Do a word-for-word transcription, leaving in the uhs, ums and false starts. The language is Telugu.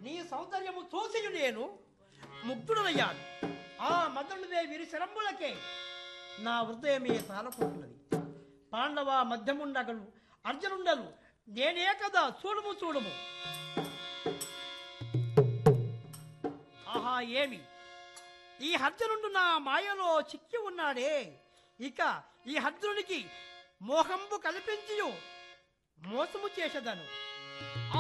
నీ సౌందర్యము చూసి నేను ముగ్ధుడనయ్యాను. ఆ మదనుడే వీరి శరంబులకే నా హృదయమే తాళకుంటున్నది. పాండవ మధ్యముండగలు అర్జునుండలు నేనే కదా, చూడుము చూడుము. ఆహా, ఏమి ఈ అర్జునుడు నా మాయలో చిక్కి ఉన్నాడే. ఇక ఈ అర్జునునికి మోహంబు కల్పించి మోసము చేసేదను.